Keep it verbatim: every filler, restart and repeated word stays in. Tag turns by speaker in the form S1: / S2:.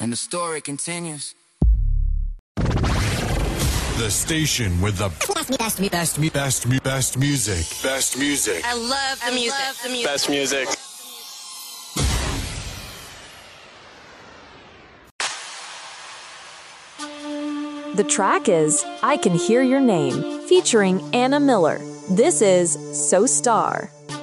S1: And the story continues.
S2: The station with the best, best, best, best, best, best music. Best music.
S3: I love the
S4: I
S3: music.
S4: love the music.
S5: Best music.
S6: The track is I Can Hear Your Name, featuring Anna Miller. This is So Star.